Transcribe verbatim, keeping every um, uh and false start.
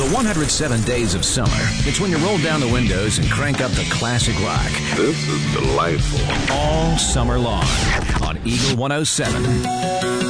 The one hundred seven Days of Summer. It's when you roll down the windows and crank up the classic rock. This is delightful. All summer long on Eagle one oh seven.